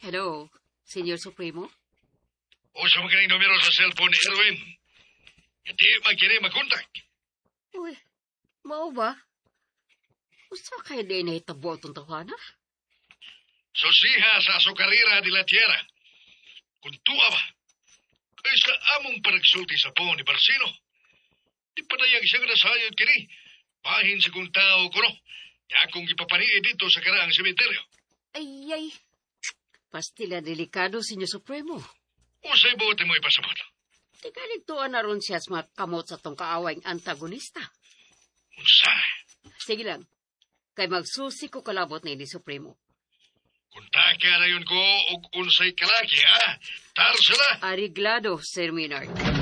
Hello, Senior Supremo? O sa magaling numero sa cellphone ni Erwin. Hindi magkini makontak. Uy, mao ba? Usa kay di na hitabo itong tawana? Sosiha sa Azucarera de la Tierra. Kung tuwa ba? Kay sa among panagsulti sa po ni Barsino. Di pa na yung siyang nasayod kini. Bahin sa kong tao ko no. Kaya akong ipapaniid dito sa karaang sementeryo. Ay. Pastila delikado, Senior Supremo. Usay buti mo ipasabot. Tigaligtuan na ron siya sa kamot sa tong kaawang antagonista. Usay. Sige lang. Kay magsusi ko kalabot ni Supremo. Kung taka na yun ko, unsay kalaki, ha? Tarsala. Ariglado, Sir Minard.